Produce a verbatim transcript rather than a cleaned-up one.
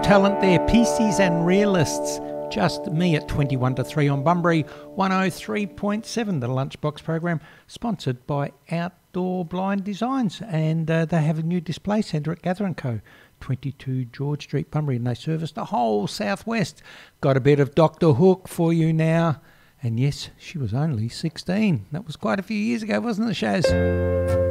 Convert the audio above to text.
talent there, P Cs and Realists. Just Me at twenty-one to three on Bunbury one oh three point seven, the Lunchbox program, sponsored by Outdoor Blind Designs. And uh, they have a new display centre at Gather and Co, twenty-two George Street, Bunbury, and they service the whole southwest. Got a bit of Doctor Hook for you now. And yes, she was only sixteen. That was quite a few years ago, wasn't it, Shaz?